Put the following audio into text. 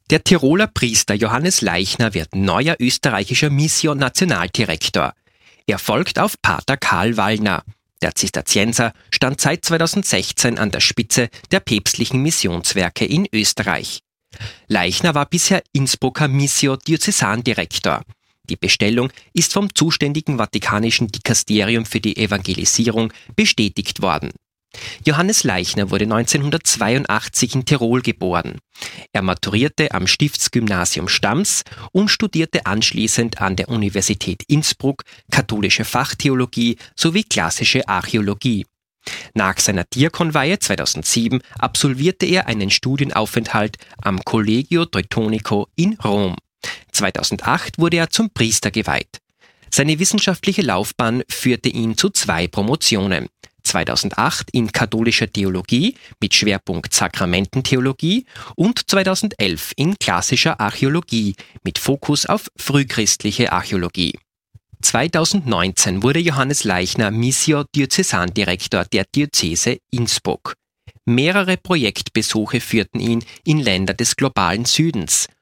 Der Tiroler Priester Johannes Laichner wird neuer österreichischer Mission-Nationaldirektor. Er folgt auf Pater Karl Wallner. Der Zisterzienser stand seit 2016 an der Spitze der päpstlichen Missionswerke in Österreich. Laichner war bisher Innsbrucker Missio-Diözesandirektor. Die Bestellung ist vom zuständigen Vatikanischen Dikasterium für die Evangelisierung bestätigt worden. Johannes Laichner wurde 1982 in Tirol geboren. Er maturierte am Stiftsgymnasium Stams und studierte anschließend an der Universität Innsbruck katholische Fachtheologie sowie klassische Archäologie. Nach seiner Diakonweihe 2007 absolvierte er einen Studienaufenthalt am Collegio Teutonico in Rom. 2008 wurde er zum Priester geweiht. Seine wissenschaftliche Laufbahn führte ihn zu 2 Promotionen. 2008 in katholischer Theologie mit Schwerpunkt Sakramententheologie und 2011 in klassischer Archäologie mit Fokus auf frühchristliche Archäologie. 2019 wurde Johannes Laichner Missio-Diözesandirektor der Diözese Innsbruck. Mehrere Projektbesuche führten ihn in Länder des globalen Südens,